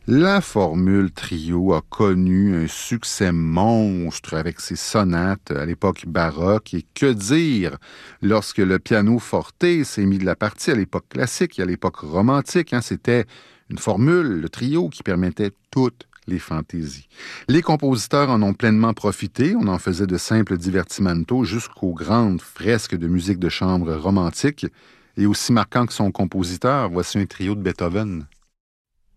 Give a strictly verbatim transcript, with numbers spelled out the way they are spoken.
La formule trio a connu un succès monstre avec ses sonates à l'époque baroque. Et que dire lorsque le piano forte s'est mis de la partie à l'époque classique et à l'époque romantique, hein, c'était une formule, le trio, qui permettait toutes les fantaisies. Les compositeurs en ont pleinement profité. On en faisait de simples divertimentos jusqu'aux grandes fresques de musique de chambre romantique. Et aussi marquant que son compositeur, voici un trio de Beethoven.